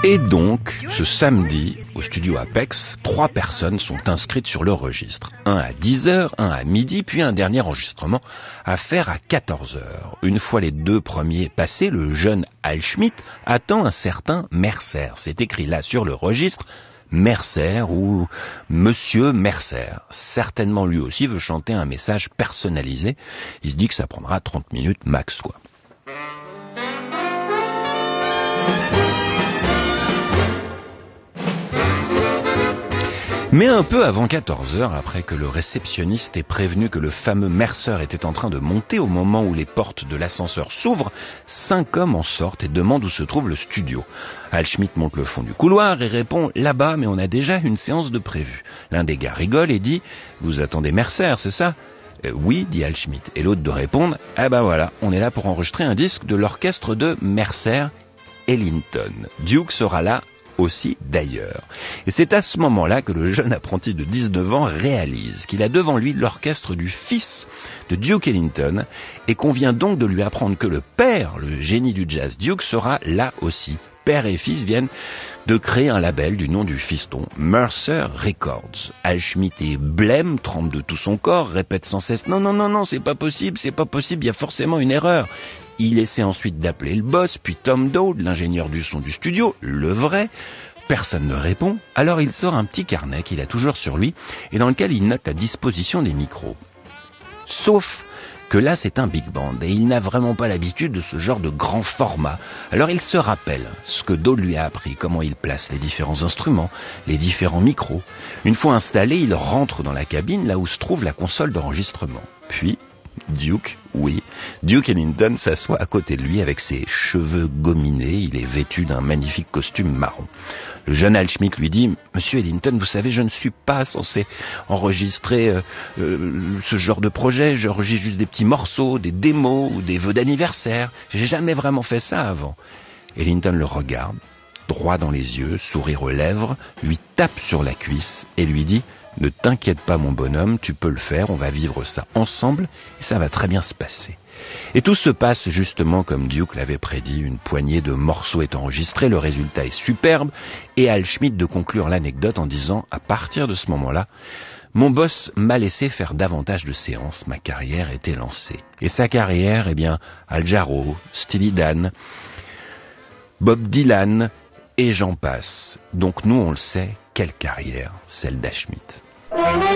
Et donc, ce samedi, au studio Apex, 3 personnes sont inscrites sur le registre. Un à 10h, un à midi, puis un dernier enregistrement à faire à 14h. Une fois les 2 premiers passés, le jeune Al Schmitt attend un certain Mercer. C'est écrit là sur le registre, Mercer ou Monsieur Mercer. Certainement lui aussi veut chanter un message personnalisé. Il se dit que ça prendra 30 minutes max, quoi. Mais un peu avant 14h, après que le réceptionniste ait prévenu que le fameux Mercer était en train de monter au moment où les portes de l'ascenseur s'ouvrent, 5 hommes en sortent et demandent où se trouve le studio. Al Schmitt monte le fond du couloir et répond « Là-bas, mais on a déjà une séance de prévue ». L'un des gars rigole et dit « Vous attendez Mercer, c'est ça ?» Oui, dit Al Schmitt. Et l'autre de répondre « Ah ben voilà, on est là pour enregistrer un disque de l'orchestre de Mercer Ellington. Duke sera là aussi d'ailleurs. » Et c'est à ce moment-là que le jeune apprenti de 19 ans réalise qu'il a devant lui l'orchestre du fils de Duke Ellington et qu'on vient donc de lui apprendre que le père, le génie du jazz Duke, sera là aussi. Père et fils viennent de créer un label du nom du fiston, Mercer Records. Al Schmitt est blême, tremble de tout son corps, répète sans cesse « Non, c'est pas possible, il y a forcément une erreur ». Il essaie ensuite d'appeler le boss, puis Tom Dowd, l'ingénieur du son du studio, le vrai. Personne ne répond, alors il sort un petit carnet qu'il a toujours sur lui et dans lequel il note la disposition des micros. Sauf que là c'est un big band et il n'a vraiment pas l'habitude de ce genre de grand format. Alors il se rappelle ce que Dowd lui a appris, comment il place les différents instruments, les différents micros. Une fois installé, il rentre dans la cabine là où se trouve la console d'enregistrement. Puis Duke Ellington s'assoit à côté de lui avec ses cheveux gominés. Il est vêtu d'un magnifique costume marron. Le jeune Al Schmitt lui dit « Monsieur Ellington, vous savez, je ne suis pas censé enregistrer ce genre de projet. J'enregistre juste des petits morceaux, des démos ou des vœux d'anniversaire. J'ai jamais vraiment fait ça avant. » Ellington le regarde, droit dans les yeux, sourire aux lèvres, lui tape sur la cuisse et lui dit « Ne t'inquiète pas mon bonhomme, tu peux le faire, on va vivre ça ensemble et ça va très bien se passer. » Et tout se passe justement comme Duke l'avait prédit, une poignée de morceaux est enregistrée, le résultat est superbe et Al Schmitt de conclure l'anecdote en disant « À partir de ce moment-là, mon boss m'a laissé faire davantage de séances, ma carrière était lancée. » Et sa carrière, Al Jarreau, Steely Dan, Bob Dylan, et j'en passe. Donc nous, on le sait, quelle carrière, celle d'Al Schmitt.